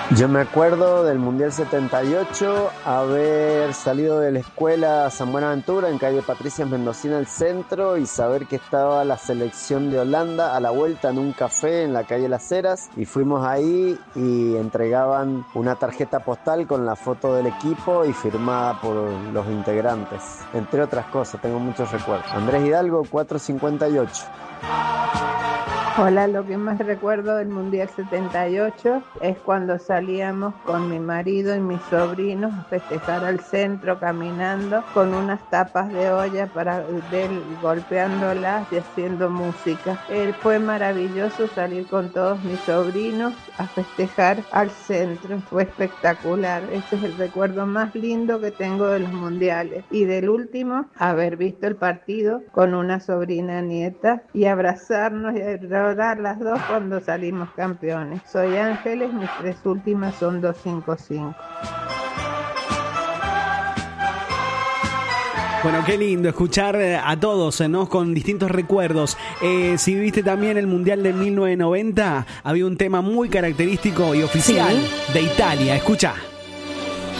Yo me acuerdo del Mundial 78, haber salido de la escuela San Buenaventura en calle Patricia Mendocina, el centro, y saber que estaba la selección de Holanda a la vuelta en un café en la calle Las Heras, y fuimos ahí y entregaban una tarjeta postal con la foto del equipo y firmada por los integrantes. Entre otras cosas, tengo muchos recuerdos. Andrés Hidalgo, 458. Hola, lo que más recuerdo del Mundial 78 es cuando salíamos con mi marido y mis sobrinos a festejar al centro caminando con unas tapas de olla para ver, golpeándolas y haciendo música. Fue maravilloso salir con todos mis sobrinos a festejar al centro, fue espectacular. Este es el recuerdo más lindo que tengo de los mundiales. Y del último, haber visto el partido con una sobrina nieta y abrazarnos y llorar las dos cuando salimos campeones. Soy Ángeles, mis 3 últimas son 255. Bueno, qué lindo escuchar a todos, ¿no? Con distintos recuerdos. Si viste también el Mundial de 1990, había un tema muy característico y oficial de Italia. Escucha.